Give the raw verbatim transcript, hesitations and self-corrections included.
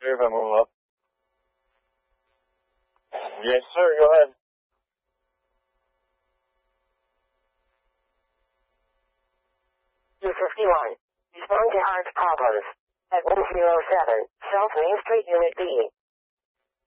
sir, if I move up. Yes, sir, go ahead. U fifty-one. Respond to armed problems. At one zero seven, South Main Street, Unit B.